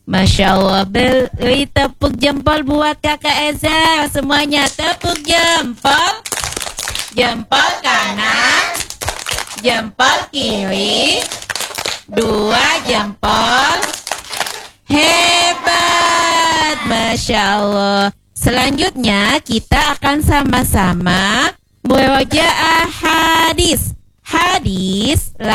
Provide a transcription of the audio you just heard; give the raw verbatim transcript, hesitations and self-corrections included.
Masya Allah. Beri tepuk jempol buat kakak Eza. Semuanya tepuk jempol. Jempol kanan, jempol kiri, dua jempol. Hebat, Masya Allah. Selanjutnya kita akan sama-sama murojaah hadis. Hadis